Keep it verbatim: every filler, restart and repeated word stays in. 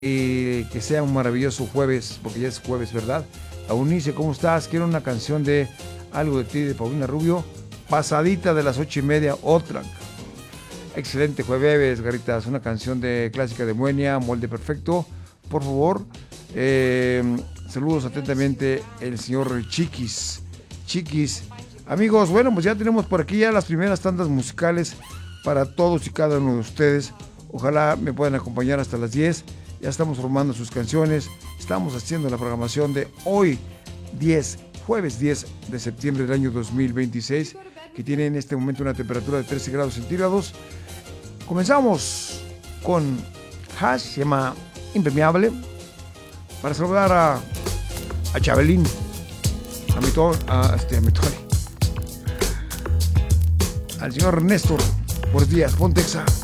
y que sea un maravilloso jueves, porque ya es jueves, ¿verdad? Eunice, ¿cómo estás? Quiero una canción de Algo de ti, de Paulina Rubio, pasadita de las ocho y media, otra. Excelente jueves, Garitas, una canción de clásica de Moenia, Molde Perfecto, por favor. Eh, saludos atentamente el señor Chiquis. Chiquis. Amigos, bueno, pues ya tenemos por aquí ya las primeras tandas musicales para todos y cada uno de ustedes. Ojalá me puedan acompañar hasta las diez. Ya estamos formando sus canciones. Estamos haciendo la programación de hoy, diez, jueves diez de septiembre del año dos mil veintiséis, que tiene en este momento una temperatura de trece grados centígrados. Comenzamos con Hash, se llama Impermeable, para saludar a, a Chabelín, a mi to, a, este, a mi Tony, al señor Néstor. Buenos días, Pontexa.